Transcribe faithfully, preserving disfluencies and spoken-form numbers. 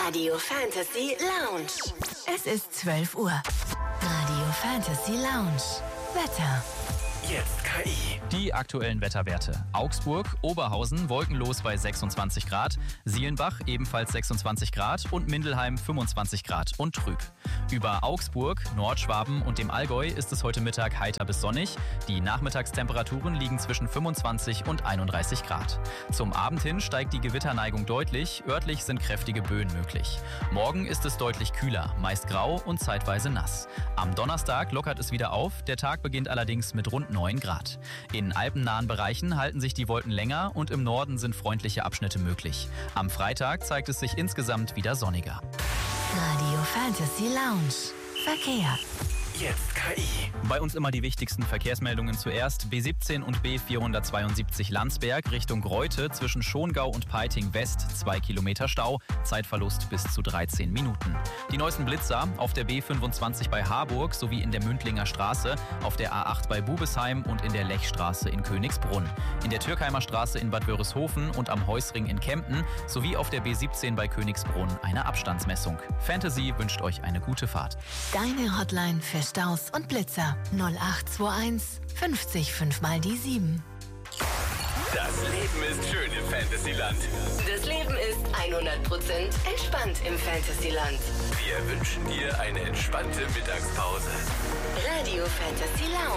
Radio Fantasy Lounge. Es ist zwölf Uhr. Radio Fantasy Lounge. Wetter. Jetzt K I. Die aktuellen Wetterwerte. Augsburg, Oberhausen wolkenlos bei sechsundzwanzig Grad, Sielenbach ebenfalls sechsundzwanzig Grad und Mindelheim fünfundzwanzig Grad und trüb. Über Augsburg, Nordschwaben und dem Allgäu ist es heute Mittag heiter bis sonnig. Die Nachmittagstemperaturen liegen zwischen fünfundzwanzig und einunddreißig Grad. Zum Abend hin steigt die Gewitterneigung deutlich, örtlich sind kräftige Böen möglich. Morgen ist es deutlich kühler, meist grau und zeitweise nass. Am Donnerstag lockert es wieder auf, der Tag beginnt allerdings mit rund neun Grad. In alpennahen Bereichen halten sich die Wolken länger und im Norden sind freundliche Abschnitte möglich. Am Freitag zeigt es sich insgesamt wieder sonniger. Radio Fantasy Lounge. Verkehr. Jetzt K I. Bei uns immer die wichtigsten Verkehrsmeldungen zuerst. B siebzehn und B vierhundertzweiundsiebzig Landsberg Richtung Greuthe zwischen Schongau und Peiting West. zwei Kilometer Stau, Zeitverlust bis zu dreizehn Minuten. Die neuesten Blitzer auf der B fünfundzwanzig bei Harburg sowie in der Mündlinger Straße, auf der A acht bei Bubesheim und in der Lechstraße in Königsbrunn. In der Türkheimer Straße in Bad Wörishofen und am Heusring in Kempten sowie auf der B siebzehn bei Königsbrunn eine Abstandsmessung. Fantasy wünscht euch eine gute Fahrt. Deine Hotline für Staus und Blitzer null acht zwei eins fünfzig fünf mal die sieben. Das Leben ist schön im Fantasyland. Das Leben ist hundert Prozent entspannt im Fantasyland. Wir wünschen dir eine entspannte Mittagspause. Radio Fantasy Lounge.